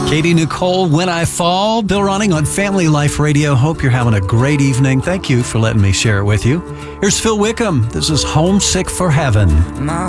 Katie Nicole, When I Fall. Bill Ronning on Family Life Radio. Hope you're having a great evening. Thank you for letting me share it with you. Here's Phil Wickham. This is Homesick for Heaven.